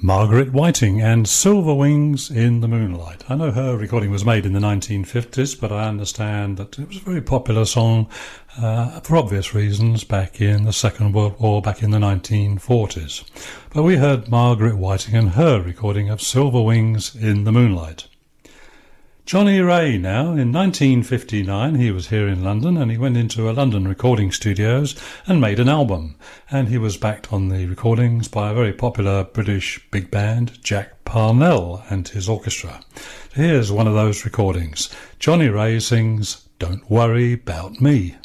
Margaret Whiting and Silver Wings in the Moonlight. I know her recording was made in the 1950s, but I understand that it was a very popular song for obvious reasons back in the Second World War, back in the 1940s. But we heard Margaret Whiting and her recording of Silver Wings in the Moonlight. Johnny Ray now. In 1959 he was here in London and he went into a London recording studios and made an album, and he was backed on the recordings by a very popular British big band, Jack Parnell and his orchestra. Here's one of those recordings. Johnny Ray sings Don't Worry About Me.